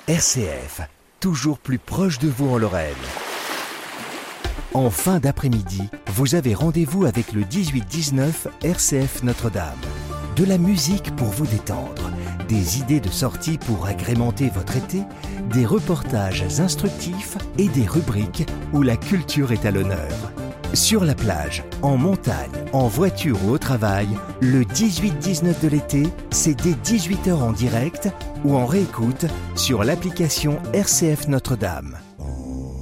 RCF, toujours plus proche de vous en Lorraine. En fin d'après-midi, vous avez rendez-vous avec le 18-19 RCF Notre-Dame. De la musique pour vous détendre, des idées de sortie pour agrémenter votre été, des reportages instructifs et des rubriques où la culture est à l'honneur. Sur la plage, en montagne, en voiture ou au travail, le 18-19 de l'été, c'est dès 18h en direct ou en réécoute sur l'application RCF Notre-Dame.